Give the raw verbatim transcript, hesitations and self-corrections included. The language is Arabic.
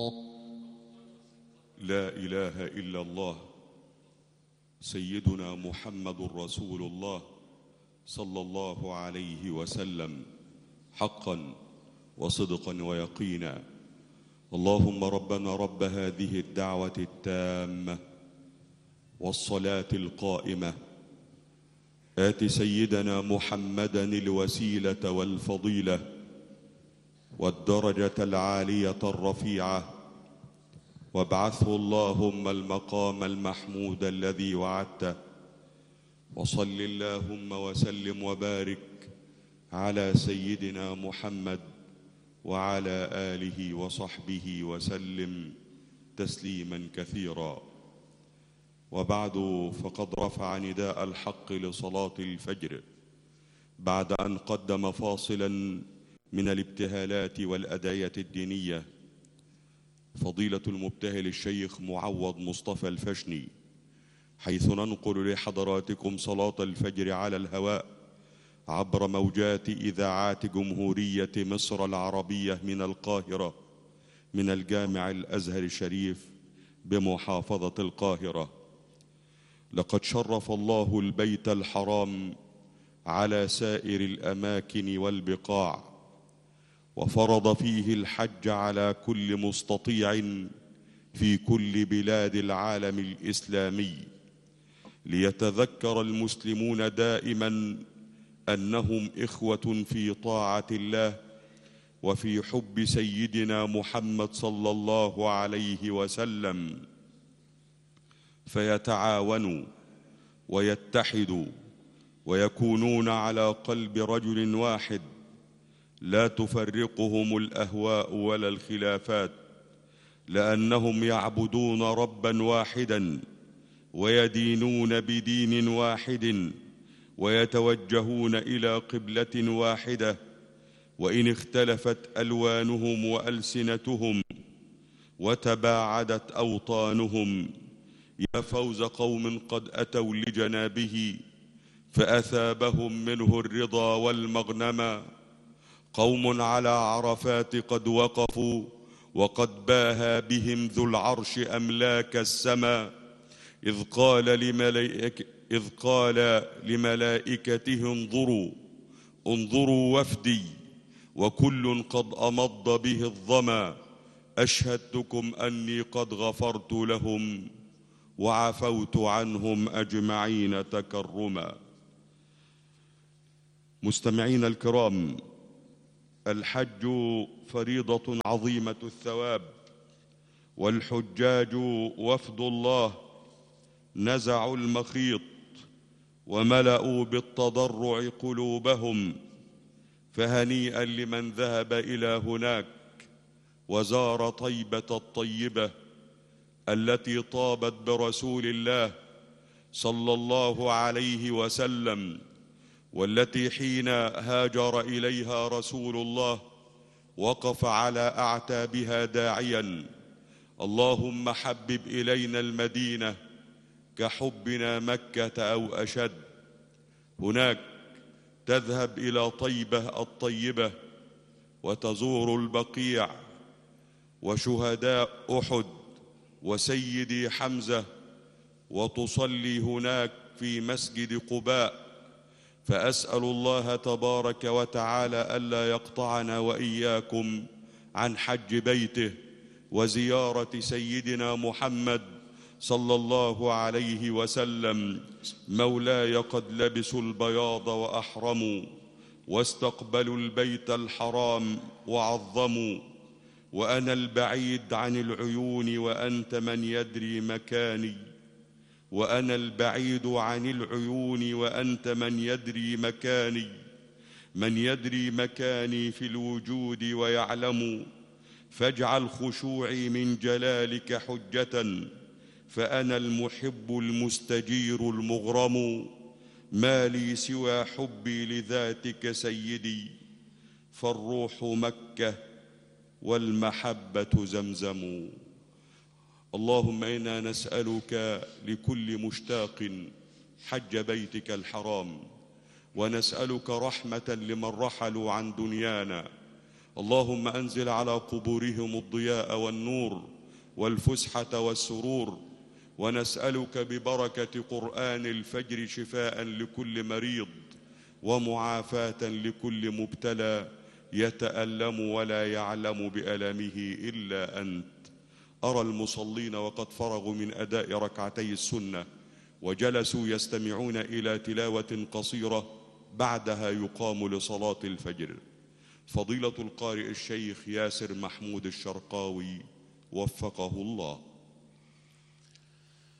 لا إله إلا الله سيدنا محمد رسول الله صلى الله عليه وسلم حقا وصدقا ويقينا. اللهم ربنا رب هذه الدعوة التامة والصلاة القائمة آت سيدنا محمدا الوسيلة والفضيلة والدرجة العالية الرفيعة، وابعثه اللهم المقام المحمود الذي وعدته، وصل اللهم وسلم وبارك على سيدنا محمد وعلى آله وصحبه وسلم تسليما كثيرا. وبعد، فقد رفع نداء الحق لصلاة الفجر بعد أن قدم فاصلا من الابتهالات والأدعية الدينية فضيلة المبتهل الشيخ معوض مصطفى الفشني، حيث ننقل لحضراتكم صلاة الفجر على الهواء عبر موجات إذاعات جمهورية مصر العربية من القاهرة، من الجامع الأزهر الشريف بمحافظة القاهرة. لقد شرف الله البيت الحرام على سائر الأماكن والبقاع، وفرض فيه الحج على كل مستطيع في كل بلاد العالم الإسلامي، ليتذكر المسلمون دائما أنهم إخوة في طاعة الله وفي حب سيدنا محمد صلى الله عليه وسلم، فيتعاونوا ويتحدوا ويكونون على قلب رجل واحد، لا تفرقهم الأهواء ولا الخلافات، لأنهم يعبدون ربا واحدا ويدينون بدين واحد ويتوجهون إلى قبلة واحدة، وإن اختلفت ألوانهم وألسنتهم وتباعدت أوطانهم. يا فوز قوم قد أتوا لجنابه فأثابهم منه الرضا والمغنما، قوم على عرفات قد وقفوا وقد باهى بهم ذو العرش أملاك السما، إذ قال لملائك إذ قال لملائكته انظروا انظروا وفدي وكل قد أمض به الظما، أشهدتكم أني قد غفرت لهم وعفوت عنهم أجمعين تكرما. مستمعين الكرام، الحج فريضة عظيمة الثواب، والحجاج وفد الله نزعوا المخيط وملأوا بالتضرع قلوبهم، فهنيئا لمن ذهب إلى هناك وزار طيبة الطيبة التي طابت برسول الله صلى الله عليه وسلم، والتي حين هاجر إليها رسول الله وقف على أعتابها داعيا: اللهم حبب إلينا المدينة كحبنا مكة أو أشد. هناك تذهب إلى طيبة الطيبة وتزور البقيع وشهداء أحد وسيدي حمزة، وتصلي هناك في مسجد قباء. فأسأل الله تبارك وتعالى ألا يقطعنا وإياكم عن حج بيته وزيارة سيدنا محمد صلى الله عليه وسلم. مولاي قد لبسوا البياض وأحرموا واستقبلوا البيت الحرام وعظموا، وأنا البعيد عن العيون وأنت من يدري مكاني، وأنا البعيد عن العيون وأنت من يدري مكاني، من يدري مكاني في الوجود ويعلم، فاجعل خشوعي من جلالك حجة، فأنا المحب المستجير المغرم، ما لي سوى حبي لذاتك سيدي، فالروح مكة والمحبة زمزم. اللهم إنا نسألك لكل مشتاق حج بيتك الحرام، ونسألك رحمة لمن رحلوا عن دنيانا، اللهم أنزل على قبورهم الضياء والنور والفسحة والسرور، ونسألك ببركة قرآن الفجر شفاء لكل مريض ومعافاة لكل مبتلى يتألم ولا يعلم بألمه إلا أنت. أرى المصلين وقد فرغوا من أداء ركعتي السنة وجلسوا يستمعون إلى تلاوة قصيرة بعدها يقام لصلاة الفجر. فضيلة القارئ الشيخ ياسر محمود الشرقاوي وفقه الله.